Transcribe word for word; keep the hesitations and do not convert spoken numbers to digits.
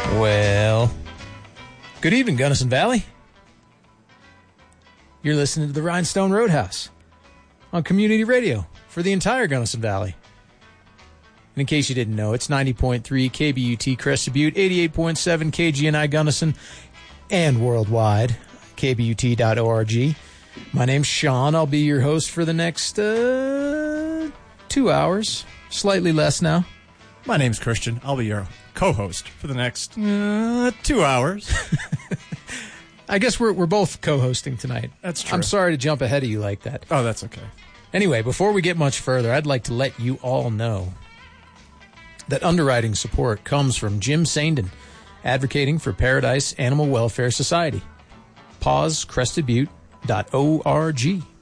Well, good evening, Gunnison Valley. You're listening to the Rhinestone Roadhouse on community radio for the entire Gunnison Valley. And in case you didn't know, it's ninety point three K B U T Crested Butte, eighty-eight point seven K G N I Gunnison, and worldwide, K B U T dot org. My name's Sean. I'll be your host for the next uh, two hours, slightly less now. My name's Christian. I'll be your co-host for the next uh, two hours. I guess we're we're both co-hosting tonight. That's true. I'm sorry to jump ahead of you like that. Oh, that's okay. Anyway, before we get much further, I'd like to let you all know that underwriting support comes from Jim Sandin, advocating for Paradise Animal Welfare Society. pause crested butte dot org.